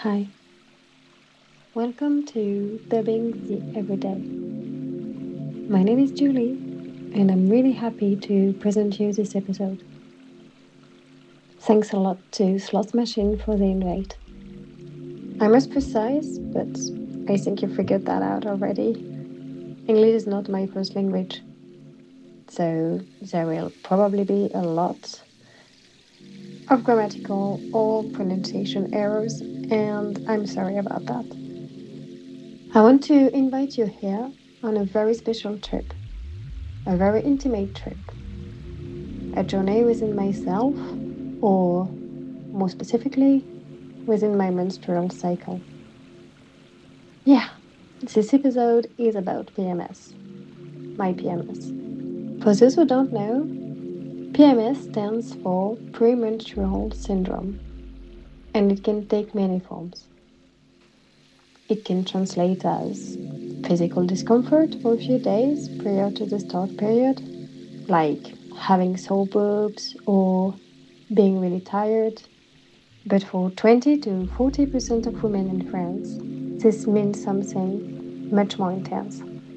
Hi, welcome to Dubbing the Everyday. My name is Julie, and I'm really happy to present you this episode. Thanks a lot to Slot Machine for the invite. I must precise, but I think you figured that out already. English is not my first language, so there will probably be a lot of grammatical or pronunciation errors, and I'm sorry about that. I want to invite you here on a very special trip, a very intimate trip, a journey within myself, or more specifically, within my menstrual cycle. Yeah, this episode is about PMS, my PMS. For those who don't know, PMS stands for premenstrual syndrome, and it can take many forms. It can translate as physical discomfort for a few days prior to the start period, like having sore boobs or being really tired. But for 20 to 40% of women in France, this means something much more intense.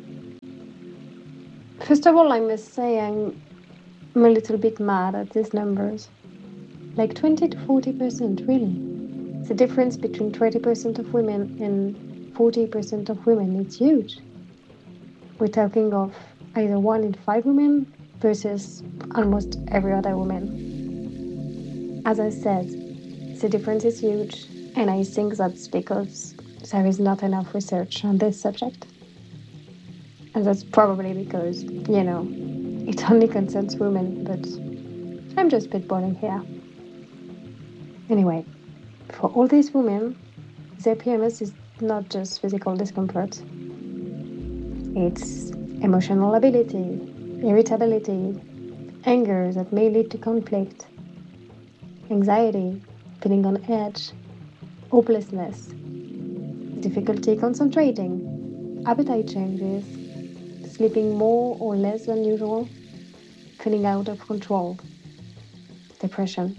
First of all, I must say I'm a little bit mad at these numbers. Like 20 to 40%, really. The difference between 20% of women and 40% of women is huge. We're talking of either 1 in 5 women versus almost every other woman. As I said, the difference is huge, and I think that's because there is not enough research on this subject. And that's probably because, it only concerns women, but I'm just spitballing here. Anyway, for all these women, their PMS is not just physical discomfort. It's emotional lability, irritability, anger that may lead to conflict, anxiety, feeling on edge, hopelessness, difficulty concentrating, appetite changes, sleeping more or less than usual, feeling out of control, depression.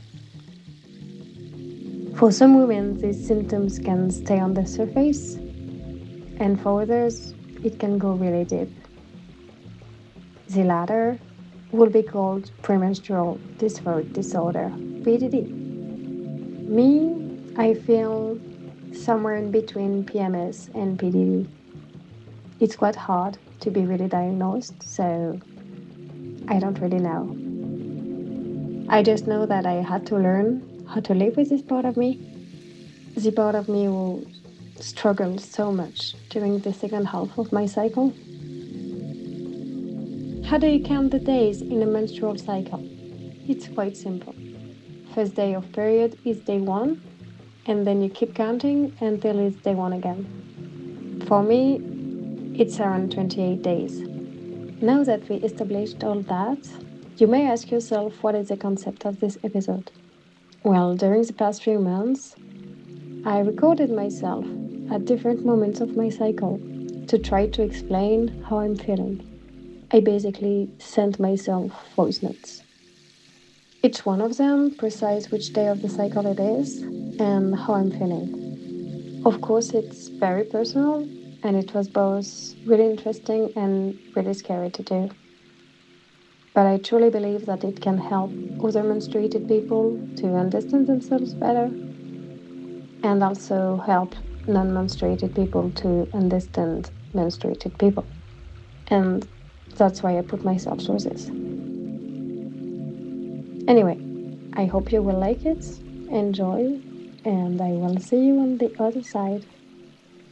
For some women, these symptoms can stay on the surface, and for others, it can go really deep. The latter will be called premenstrual dysphoric disorder, PDD. Me, I feel somewhere in between PMS and PDD. It's quite hard to be really diagnosed, so I don't really know. I just know that I had to learn how to live with this part of me. The part of me who struggled so much during the second half of my cycle. How do you count the days in a menstrual cycle? It's quite simple. First day of period is day 1, and then you keep counting until it's day 1 again. For me, it's around 28 days. Now that we established all that, you may ask yourself what is the concept of this episode. Well, during the past few months, I recorded myself at different moments of my cycle to try to explain how I'm feeling. I basically sent myself voice notes. Each one of them precise which day of the cycle it is and how I'm feeling. Of course, it's very personal, and it was both really interesting and really scary to do. But I truly believe that it can help other menstruated people to understand themselves better, and also help non-menstruated people to understand menstruated people. And that's why I put myself through this. Anyway, I hope you will like it, enjoy, and I will see you on the other side.